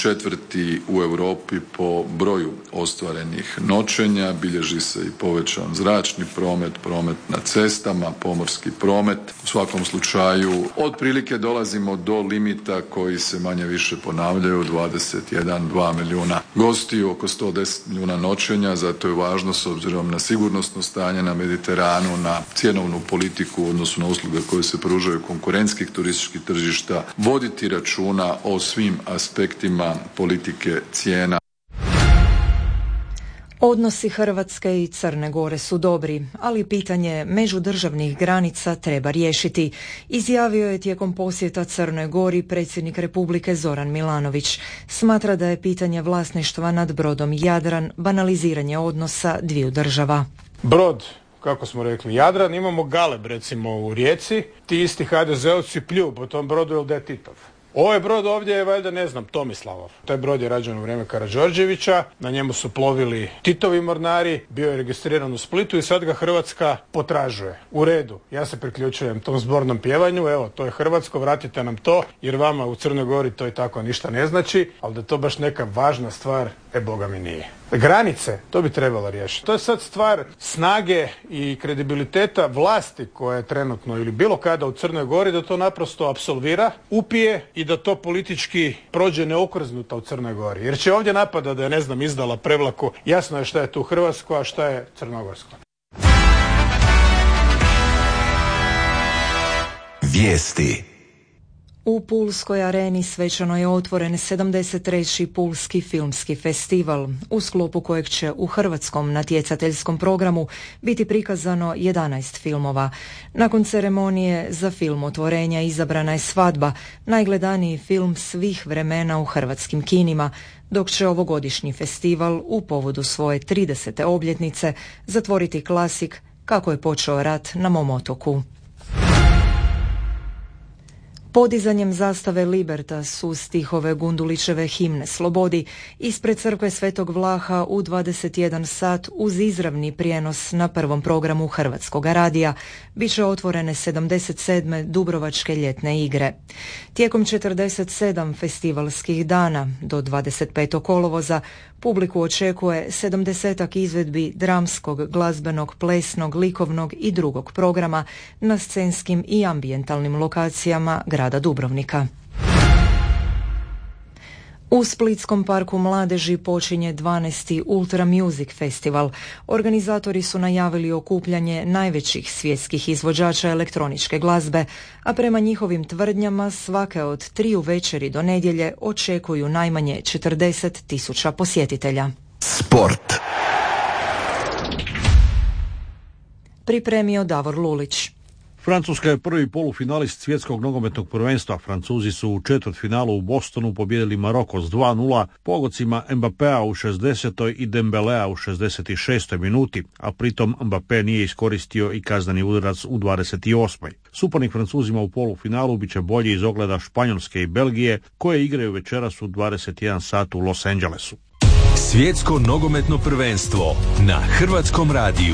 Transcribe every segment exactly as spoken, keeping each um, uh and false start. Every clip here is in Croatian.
četvrti u Europi po broju ostvarenih noćenja, bilježi se i povećan zračni promet, promet na cestama, pomorski promet. U svakom slučaju otprilike dolazimo do limita koji se manje-više ponavljaju, dvadeset jedan, dva milijuna gostiju, oko sto deset milijuna noćenja, zato je važno s obzirom na sigurnosno stanje na Mediteranu, na cjenovnu politiku u odnosu na usluge koje se pružaju konkurentskih turističkih tržišta, voditi računa o svim aspektima politike cijena. Odnosi Hrvatske i Crne Gore su dobri, ali pitanje međudržavnih granica treba riješiti, izjavio je tijekom posjeta Crnoj Gori predsjednik Republike Zoran Milanović. Smatra da je pitanje vlasništva nad brodom Jadran banaliziranje odnosa dviju država. Brod, kako smo rekli, Jadran, imamo Galeb recimo u Rijeci, ti isti ha de zeovci pljuju po tom brodu jer da je Titov. Ovaj brod ovdje je valjda, ne znam, Tomislavov. Taj brod je rađen u vrijeme Karađorđevića, na njemu su plovili Titovi mornari, bio je registriran u Splitu i sad ga Hrvatska potražuje. U redu, ja se priključujem tom zbornom pjevanju, evo, to je hrvatsko, vratite nam to, jer vama u Crnoj Gori to i tako ništa ne znači, ali da je to baš neka važna stvar, e boga mi nije. Granice, to bi trebalo riješiti. To je sad stvar snage i kredibiliteta vlasti koja je trenutno ili bilo kada u Crnoj Gori da to naprosto apsolvira, upije i da to politički prođe neokrznuto u Crnoj Gori. Jer će ovdje napada da je, ne znam, izdala Prevlaku. Jasno je šta je tu hrvatsko, a šta je crnogorsko. Vijesti. U Pulskoj areni svečano je otvoren sedamdeset treći Pulski filmski festival, u sklopu kojeg će u hrvatskom natjecateljskom programu biti prikazano jedanaest filmova. Nakon ceremonije za film otvorenja izabrana je Svadba, najgledaniji film svih vremena u hrvatskim kinima, dok će ovogodišnji festival u povodu svoje tridesete obljetnice zatvoriti klasik Kako je počeo rat na mom otoku. Podizanjem zastave Libertas uz stihove Gundulićeve himne Slobodi ispred crkve Svetog Vlaha u dvadeset jedan sat uz izravni prijenos na prvom programu Hrvatskog radija bit će otvorene sedamdeset sedme Dubrovačke ljetne igre. Tijekom četrdeset sedam festivalskih dana do dvadeset petog kolovoza publiku očekuje sedamdesetak izvedbi dramskog, glazbenog, plesnog, likovnog i drugog programa na scenskim i ambijentalnim lokacijama grada Dubrovnika. U Splitskom parku mladeži počinje dvanaesti Ultra Music Festival. Organizatori su najavili okupljanje najvećih svjetskih izvođača elektroničke glazbe, a prema njihovim tvrdnjama svake od triju večeri do nedjelje očekuju najmanje četrdeset tisuća posjetitelja. Sport. Pripremio Davor Lulić. Francuska je prvi polufinalist svjetskog nogometnog prvenstva. Francuzi su u četvrtfinalu u Bostonu pobijedili Maroko s dva nula pogodcima Mbappéa u šezdesetoj i Dembelea u šezdeset šestoj minuti, a pritom Mbappé nije iskoristio i kazneni udarac u dvadeset osmoj Suparnik Francuzima u polufinalu bit će bolji iz ogleda Španjolske i Belgije, koje igraju večeras u dvadeset jedan sat u Los Angelesu. Svjetsko nogometno prvenstvo na Hrvatskom radiju.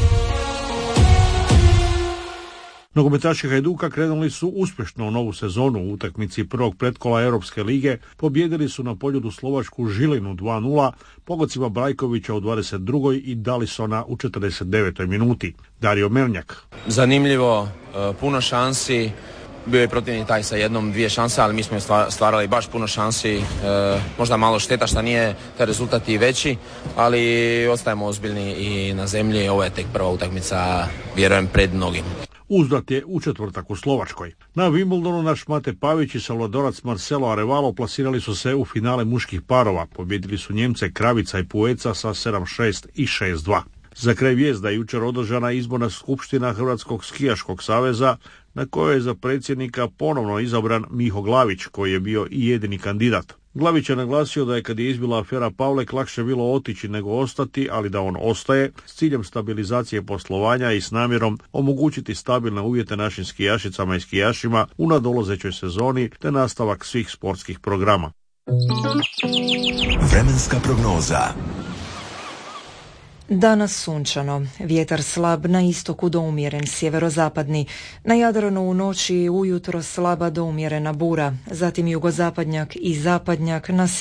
Nogometaši Hajduka krenuli su uspješno u novu sezonu. U utakmici prvog pretkola Europske lige pobijedili su na Poljudu Slovačku Žilinu dva nula pogodcima Brajkovića u dvadeset drugoj i Dalisona u četrdeset devetoj minuti. Dario Melnjak. Zanimljivo, puno šansi. Bio je protivnik taj sa jednom, dvije šanse, ali mi smo stvarali baš puno šansi. E, možda malo šteta što nije taj rezultat i veći, ali ostajemo ozbiljni i na zemlji. Ovo je tek prva utakmica, vjerujem, pred mnogim. Uzvrat je u četvrtak u Slovačkoj. Na Wimbledonu naš Mate Pavić i Salvadorac Marcelo Arevalo plasirali su se u finale muških parova. Pobjedili su Njemce Kravica i Pueca sa sedam šest i šest dva. Za kraj vijest da je jučer održana izborna skupština Hrvatskog skijaškog saveza, na kojoj je za predsjednika ponovno izabran Miho Glavić, koji je bio i jedini kandidat. Glavić je naglasio da je kad je izbila afera Pavlek lakše bilo otići nego ostati, ali da on ostaje s ciljem stabilizacije poslovanja i s namjerom omogućiti stabilne uvjete našim skijašicama i skijašima u nadolazećoj sezoni te nastavak svih sportskih programa. Vremenska prognoza. Danas sunčano, vjetar slab na istoku do umjeren sjeverozapadni, na Jadranu u noći i ujutro slaba do umjerena bura, zatim jugozapadnjak i zapadnjak na